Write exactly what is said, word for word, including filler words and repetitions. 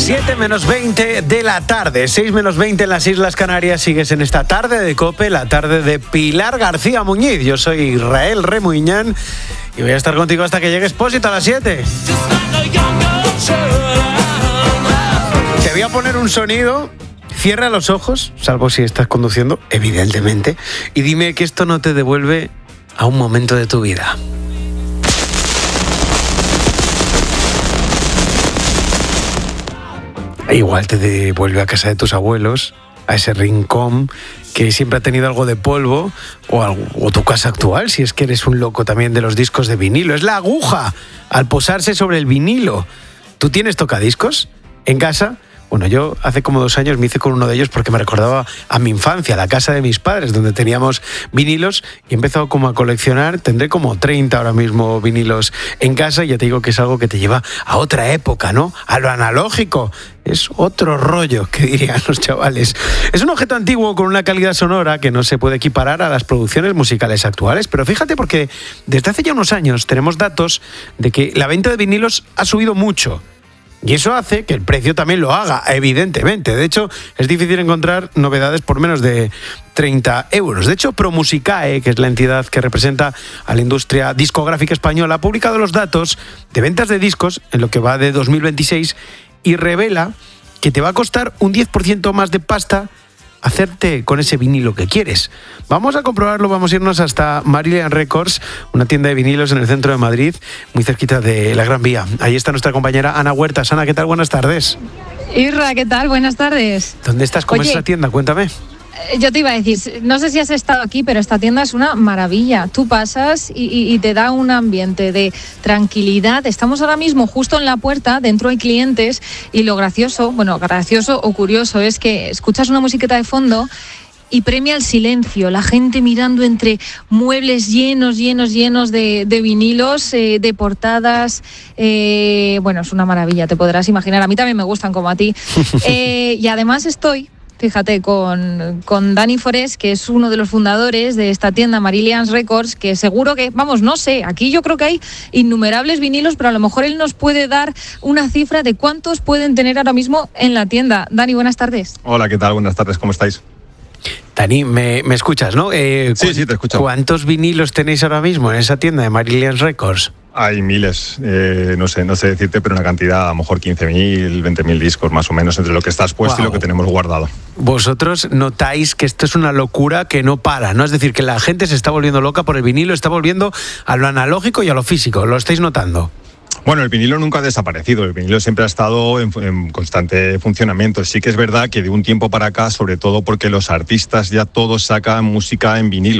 siete menos veinte de la tarde, seis menos veinte en las Islas Canarias. Sigues en esta tarde de COPE, la tarde de Pilar García Muñiz. Yo soy Israel Remuñán y voy a estar contigo hasta que llegue Expósito a las siete. Te voy a poner un sonido. Cierra los ojos, salvo si estás conduciendo, evidentemente, y dime que esto no te devuelve a un momento de tu vida. Igual te devuelve a casa de tus abuelos, a ese rincón que siempre ha tenido algo de polvo, o, algo, o tu casa actual, si es que eres un loco también de los discos de vinilo. Es la aguja al posarse sobre el vinilo. ¿Tú tienes tocadiscos en casa? Bueno, yo hace como dos años me hice con uno de ellos porque me recordaba a mi infancia, a la casa de mis padres, donde teníamos vinilos, y he empezado como a coleccionar. Tendré como treinta ahora mismo vinilos en casa, y ya te digo que es algo que te lleva a otra época, ¿no? A lo analógico. Es otro rollo, que dirían los chavales. Es un objeto antiguo con una calidad sonora que no se puede equiparar a las producciones musicales actuales, pero fíjate, porque desde hace ya unos años tenemos datos de que la venta de vinilos ha subido mucho. Y eso hace que el precio también lo haga, evidentemente. De hecho, es difícil encontrar novedades por menos de treinta euros. De hecho, Promusicae, que es la entidad que representa a la industria discográfica española, ha publicado los datos de ventas de discos en lo que va de dos mil veintiséis y revela que te va a costar un diez por ciento más de pasta hacerte con ese vinilo que quieres. Vamos a comprobarlo, vamos a irnos hasta Marillion Records, una tienda de vinilos en el centro de Madrid, muy cerquita de la Gran Vía. Ahí está nuestra compañera Ana Huertas. Ana, ¿qué tal? Buenas tardes. Irra, ¿qué tal? Buenas tardes. ¿Dónde estás? ¿Cómo es esa tienda? Cuéntame. Yo te iba a decir, no sé si has estado aquí, pero esta tienda es una maravilla. Tú pasas y, y, y te da un ambiente de tranquilidad. Estamos ahora mismo justo en la puerta, dentro hay clientes, y lo gracioso, bueno, gracioso o curioso es que escuchas una musiqueta de fondo y premia el silencio, la gente mirando entre muebles llenos, llenos, llenos de, de vinilos, eh, de portadas. Eh, bueno, es una maravilla, te podrás imaginar. A mí también me gustan como a ti. Eh, y además estoy... Fíjate, con, con Dani Forés, que es uno de los fundadores de esta tienda Marillion Records, que seguro que, vamos, no sé, aquí yo creo que hay innumerables vinilos, pero a lo mejor él nos puede dar una cifra de cuántos pueden tener ahora mismo en la tienda. Dani, buenas tardes. Hola, ¿qué tal? Buenas tardes, ¿cómo estáis? Dani, me, me escuchas, ¿no? Eh, sí, sí, te escucho. ¿Cuántos vinilos tenéis ahora mismo en esa tienda de Marillion Records? Hay miles, eh, no sé, no sé decirte, pero una cantidad, a lo mejor quince mil, veinte mil discos más o menos, entre lo que está expuesto wow. y lo que tenemos guardado. Vosotros notáis que esto es una locura que no para, ¿no? Es decir, que la gente se está volviendo loca por el vinilo, está volviendo a lo analógico y a lo físico. ¿Lo estáis notando? Bueno, el vinilo nunca ha desaparecido, el vinilo siempre ha estado en, en constante funcionamiento. Sí que es verdad que de un tiempo para acá, sobre todo porque los artistas ya todos sacan música en vinilo.